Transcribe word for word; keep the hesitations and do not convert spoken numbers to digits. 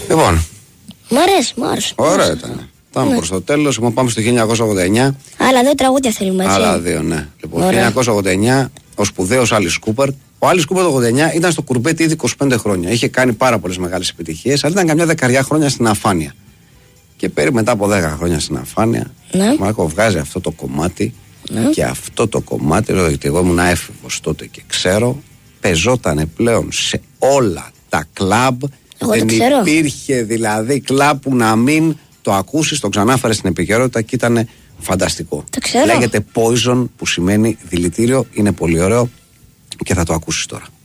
Λοιπόν. Μ' αρέσει, μ' άρεσε. Ωραία ήταν. Πάμε ναι. προς το τέλος. Λοιπόν, πάμε στο χίλια εννιακόσια ογδόντα εννιά. Άλλα δύο τραγούδια θέλουμε, έτσι. Άλλα δύο, ναι. Λοιπόν, χίλια εννιακόσια ογδόντα εννιά, ο σπουδαίος Άλις Κούπερ. Ο Άλις Κούπερ το ογδόντα εννιά ήταν στο κουρμπέτι ήδη είκοσι πέντε χρόνια. Είχε κάνει πάρα πολλές μεγάλες επιτυχίες, αλλά ήταν καμιά δεκαριά χρόνια στην αφάνεια. Και περίπου μετά από δέκα χρόνια στην αφάνεια, ναι. ο Μάρκο βγάζει αυτό το κομμάτι. Ναι. Και αυτό το κομμάτι, γιατί εγώ ήμουν έφηβος τότε και ξέρω, πεζότανε πλέον σε όλα τα κλαμπ. Εγώ δεν ξέρω. Υπήρχε δηλαδή κλαμπ που να μην το ακούσεις, το ξανάφερε στην επικαιρότητα και ήταν φανταστικό. Το ξέρω. Λέγεται Poison, που σημαίνει δηλητήριο, είναι πολύ ωραίο και θα το ακούσεις τώρα.